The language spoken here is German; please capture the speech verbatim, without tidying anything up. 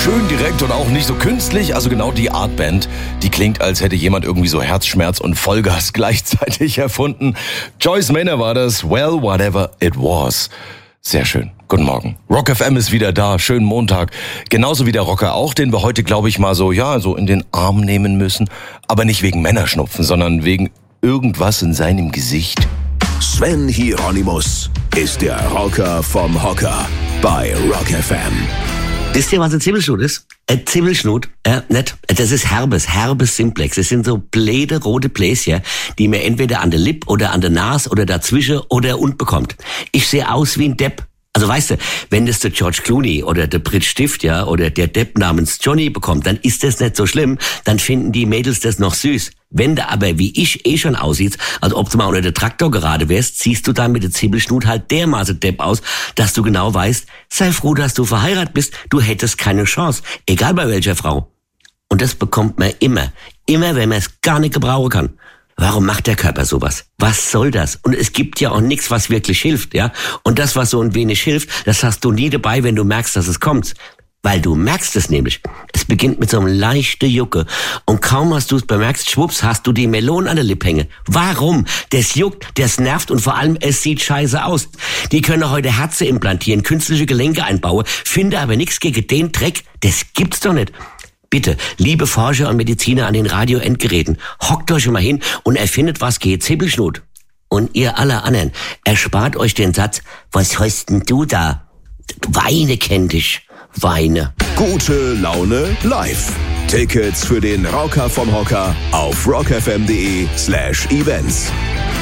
Schön direkt und auch nicht so künstlich. Also genau die Art Band, die klingt, als hätte jemand irgendwie so Herzschmerz und Vollgas gleichzeitig erfunden. Joyce Manor war das. Well, whatever it was. Sehr schön. Guten Morgen. Rock F M ist wieder da. Schönen Montag. Genauso wie der Rocker auch, den wir heute, glaube ich, mal so, ja, so in den Arm nehmen müssen. Aber nicht wegen Männerschnupfen, sondern wegen irgendwas in seinem Gesicht. Sven Hieronymus ist der Rocker vom Hocker bei Rock F M. Wisst ihr, was ein Zimmelschnut ist? Ein Zimmelschnut, äh, nicht. Das ist Herbes, Herbes Simplex. Das sind so bläde rote Bläschen, die man entweder an der Lippe oder an der Nase oder dazwischen oder und bekommt. Ich sehe aus wie ein Depp. Also weißt du, wenn das der George Clooney oder der Brit Stift, ja, oder der Depp namens Johnny bekommt, dann ist das nicht so schlimm, dann finden die Mädels das noch süß. Wenn du aber, wie ich, eh schon aussiehst, als ob du mal unter der Traktor gerade wärst, siehst du dann mit der Zibbelschnut halt dermaßen Depp aus, dass du genau weißt, sei froh, dass du verheiratet bist, du hättest keine Chance, egal bei welcher Frau. Und das bekommt man immer, immer, wenn man es gar nicht gebrauchen kann. Warum macht der Körper sowas? Was soll das? Und es gibt ja auch nichts, was wirklich hilft, ja? Und das, was so ein wenig hilft, das hast du nie dabei, wenn du merkst, dass es kommt. Weil du merkst es nämlich. Es beginnt mit so einem leichten Jucke. Und kaum hast du es bemerkt, schwupps, hast du die Melone an der Lippe hängen. Warum? Das juckt, das nervt und vor allem, es sieht scheiße aus. Die können heute Herzen implantieren, künstliche Gelenke einbauen, finde aber nichts gegen den Dreck. Das gibt's doch nicht. Bitte, liebe Forscher und Mediziner an den Radio-Endgeräten, hockt euch mal hin und erfindet was gegen Zibbelschnut. Und ihr alle anderen, erspart euch den Satz, was heißt denn du da? Weine kennt dich. Weine. Gute Laune live. Tickets für den Rocker vom Hocker auf rockfm.de slash events.